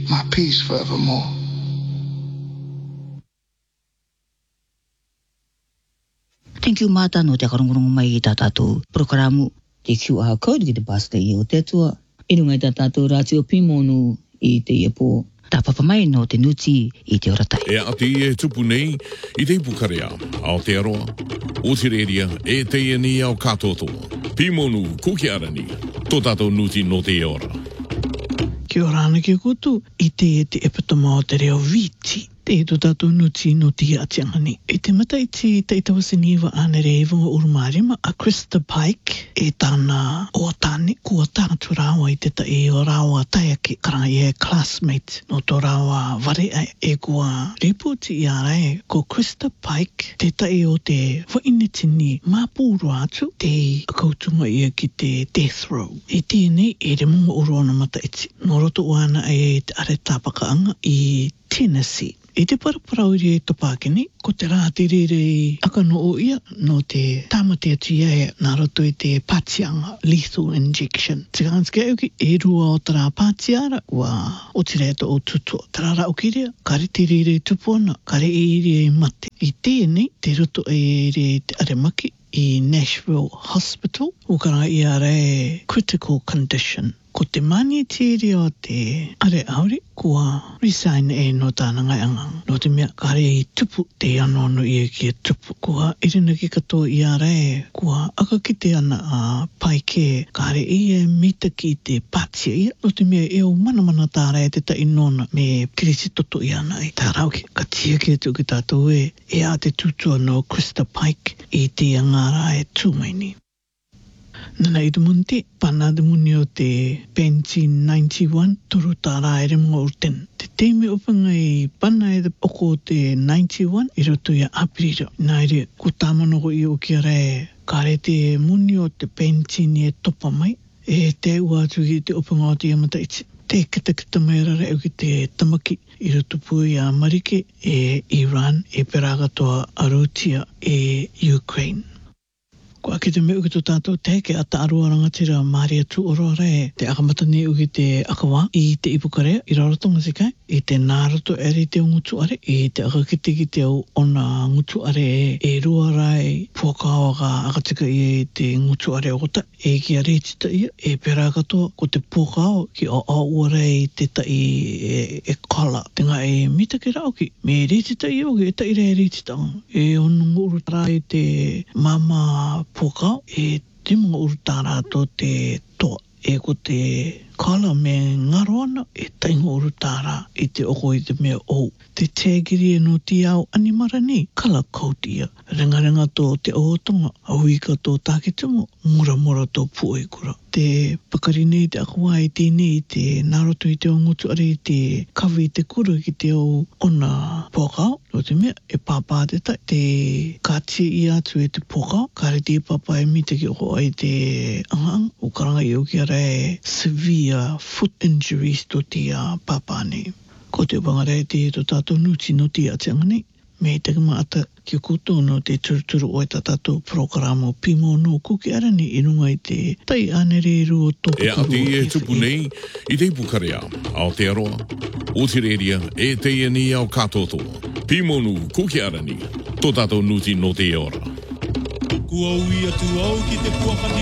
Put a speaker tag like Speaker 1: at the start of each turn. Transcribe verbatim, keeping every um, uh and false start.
Speaker 1: my peace forevermore.
Speaker 2: Thank you mata no te karongorong mai i tātātou programo te Q R code ki te pasta i o te atua. Inunga i tātātou rātio pimonu i te iapō. Tāpapa mai no te nuti i te oratai.
Speaker 3: E ati e tupu nei i te ipukarea Aotearoa, o te reria e te iani au katotoa. Pimonu kuki arani, tō tātou nuti no te ora.
Speaker 4: Kia ora ana ki kutu, i te e te epatama o te reo viti. Te e tō tātou nuti no te atiangani. E te mataiti te itawasiniwa ane re iwanga urumarima a Krista Pike e tāna o tāne kua tātu rāwa i te ta e o rāwa taiaki karanga i e classmate no tō rāwa ware e kua reputi i arae ko Krista Pike te ta e o te whainetini māpūru atu te kautunga i ki te death row. E tēnei e re munga uruana mataiti. No roto wana e te are tāpakaanga i Tennessee. E te paraparauiri e topākeni, ko te rā te rere i akano o ia no te tāmate atu ia e nā roto i te pātianga, lethal injection. Te kānske auki, e rua o tara pātiara, wa o te reata o tutua. Tara rā o kirea, kare te rere tupuana, kare e iri e mate. I tēnei, te roto e re te aremaki i Nashville Hospital, ukara i ara e critical condition. Ko te mani tīri o te are auri, kua resign e no tāna ngai angang. No te mea kare i tupu te anono i e ki e tupu. Kua irina ki katoa i ara e, kua akakite ana a paike, kare i e mita ki te pātia ia. No te mea e o mana mana tāra e te ta inona me kirisi toto i ana i tā rauki. Ka tia ki atu ki tātou e, e a te tutua no Krista Pike i te angara e tūmaini. Nana i te munti, pana te muni o te nineteen ninety-one, toro tāra e remunga urten. Te teime opanga i pana e te oko o te ninety-one, i roto i a apirira. Nā ere, ko tāmanoko i o ki ara e, kare te muni o te nineteen e topa mai, e te ua atu ki te opanga o te amata iti. Te kita kita mai rara au ki te tamaki i roto pui a marike e Iran, e peragatoa Arutia e Ukraine. Ko ake te mea uki tō tātou te ke ata arua rangatira Maria tu orora e te akamatani uki te akawa i te ipukarea i rarotonga se kai i te nāroto ere te ngutu are i te akakite ki te au ona ngutu are e e rua rai puakawa ka akatika i e te ngutu are ota e ki a reitita ia e pera katoa ko te puakawa ki o a uara i te tai e, e kala te ngā e mita ki rauki me reitita ia uki e tai rei reitita e onungu urutara i te mama pokao e te mga urutara to te toa e ko te kala me ngaroana e taingo urutara i te oko i te mea ou. Te tēgiri e no ti au animara ni kala kautia. Rengarenga tō te ohotonga auika tō tākitumo mura mura tō puoikura. Te pakari nei te akawai tēnei te naroto i te ongutu are i te kawi i te kura ki te o ona pokao. No te mea e pāpāteta te kātia i atu e te pokao. Kare te papa e mita ki oko ai te angang. O karanga i oki ara e severe foot injuries to te uh, papa nei. Ko te wangare te to tātou nuti no te atianga nei. Me te kamaata ki kuto no te turuturu o e tā tātou programo pimo no kuki arani i runga i te tai anere ru o tōpukuru.
Speaker 3: E ati e tupu nei i te ipukarea Aotearoa, o te reria e te iani au katotoa. Pimonu kuki arani, tō tātou nuti no te ora. Kua ui atu au ki te puakani.